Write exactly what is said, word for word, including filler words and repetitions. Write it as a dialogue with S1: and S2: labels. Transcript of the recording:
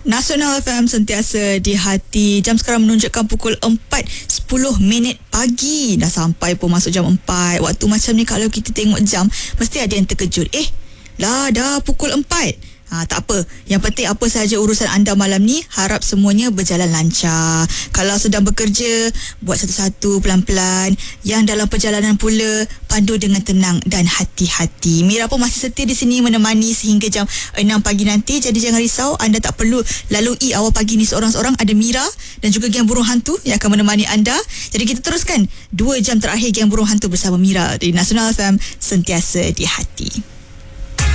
S1: Nasional F M sentiasa di hati. Jam sekarang menunjukkan pukul empat sepuluh minit pagi. Dah sampai pun masuk jam empat. Waktu macam ni kalau kita tengok jam, mesti ada yang terkejut. Eh, lah dah pukul empat. Ha, tak apa. Yang penting apa sahaja urusan anda malam ni, harap semuanya berjalan lancar. Kalau sedang bekerja, buat satu-satu pelan-pelan. Yang dalam perjalanan pula, pandu dengan tenang dan hati-hati. Mira pun masih setia di sini menemani sehingga jam enam pagi nanti. Jadi jangan risau, anda tak perlu lalui awal pagi ni seorang-seorang. Ada Mira dan juga Geng Burung Hantu yang akan menemani anda. Jadi kita teruskan dua jam terakhir Geng Burung Hantu bersama Mira di Nasional F M, sentiasa di hati.